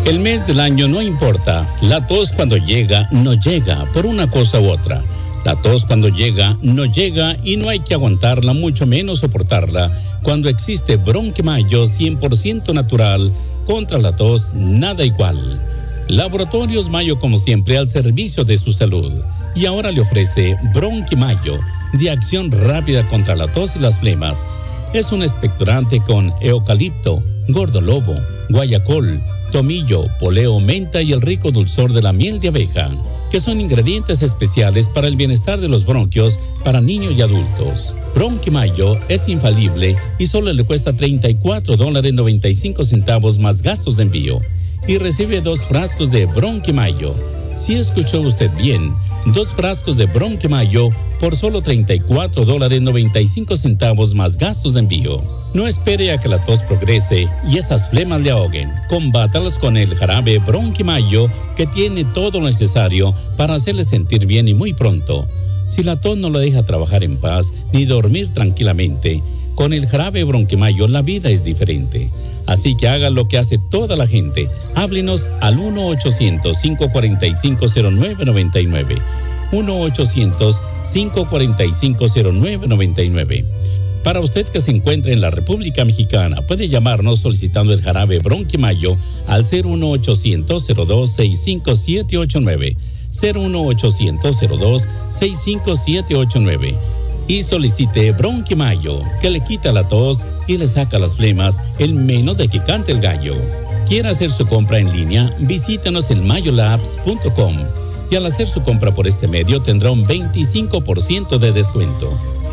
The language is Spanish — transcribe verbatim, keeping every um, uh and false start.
El mes del año no importa, la tos cuando llega, no llega, por una cosa u otra. La tos cuando llega, no llega y no hay que aguantarla, mucho menos soportarla. Cuando existe Bronquimayo cien por ciento natural, contra la tos, nada igual. Laboratorios Mayo, como siempre, al servicio de su salud. Y ahora le ofrece Bronquimayo, de acción rápida contra la tos y las flemas. Es un expectorante con eucalipto, gordolobo, guayacol, tomillo, poleo, menta y el rico dulzor de la miel de abeja, que son ingredientes especiales para el bienestar de los bronquios para niños y adultos. Bronquimayo es infalible y solo le cuesta treinta y cuatro dólares noventa y cinco centavos más gastos de envío. Y recibe dos frascos de Bronquimayo. Si escuchó usted bien, dos frascos de Bronquimayo por solo treinta y cuatro dólares noventa y cinco centavos más gastos de envío. No espere a que la tos progrese y esas flemas le ahoguen. Combátalos con el jarabe Bronquimayo, que tiene todo lo necesario para hacerle sentir bien y muy pronto. Si la tos no lo deja trabajar en paz ni dormir tranquilamente, con el jarabe Bronquimayo la vida es diferente. Así que haga lo que hace toda la gente. Háblenos al uno ochocientos, cinco cuatro cinco, cero nueve nueve nueve. uno ochocientos, cinco cuatro cinco, cero nueve nueve nueve. Para usted que se encuentra en la República Mexicana, puede llamarnos solicitando el jarabe Bronquimayo al cero uno ochocientos, cero dos seis cinco siete ocho nueve, cero uno ochocientos, cero dos seis cinco siete ocho nueve y solicite Bronquimayo, que le quita la tos y le saca las flemas en menos de que cante el gallo. ¿Quiere hacer su compra en línea? Visítenos en mayolabs punto com y al hacer su compra por este medio tendrá un veinticinco por ciento de descuento.